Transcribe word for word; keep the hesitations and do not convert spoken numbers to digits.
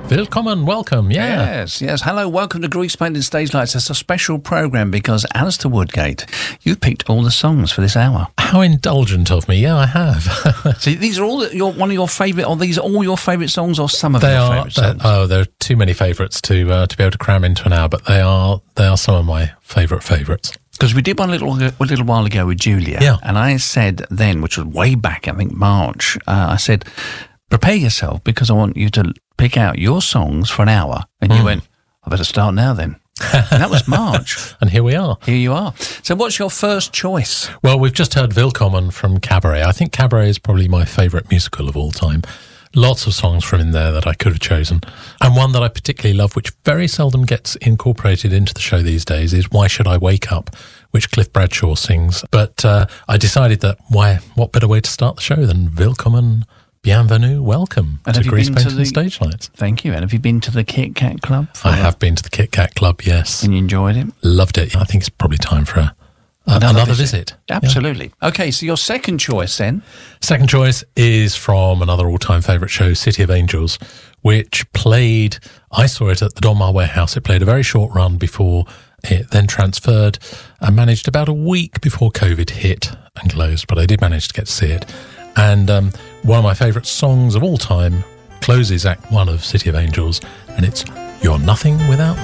Willkommen, welcome, yeah. Yes, yes. Hello, welcome to Grease Painted Stage Lights. It's a special programme because, Alistair Woodgate, you picked all the songs for this hour. How indulgent of me, yeah, I have. So these are all your, one of your favourite, are these all your favourite songs or some of they your are, favourite songs? Oh, there are too many favourites to uh, to be able to cram into an hour, but they are they are some of my favourite favourites. Because we did one a little, a little while ago with Julia, yeah. and I said then, which was way back, I think March, uh, I said, prepare yourself because I want you to pick out your songs for an hour. And you mm. went, I better start now then. And that was March. And here we are. Here you are. So what's your first choice? Well, we've just heard Willkommen from Cabaret. I think Cabaret is probably my favourite musical of all time. Lots of songs from in there that I could have chosen. And one that I particularly love, which very seldom gets incorporated into the show these days, is Why Should I Wake Up?, which Cliff Bradshaw sings. But uh, I decided that why, what better way to start the show than Willkommen, Bienvenue, welcome and to Grease Painted the, Stage Lights. Thank you. And have you been to the Kit Kat Club? I that? have been to the Kit Kat Club, yes. And you enjoyed it? Loved it. I think it's probably time for a, a, another, another visit. visit. Absolutely. Yeah. Okay, so your second choice then? Second choice is from another all-time favourite show, City of Angels, which played, I saw it at the Donmar Warehouse. It played a very short run before it then transferred and managed about a week before COVID hit and closed, but I did manage to get to see it. And um, one of my favourite songs of all time closes Act One of City of Angels, and it's You're Nothing Without Me.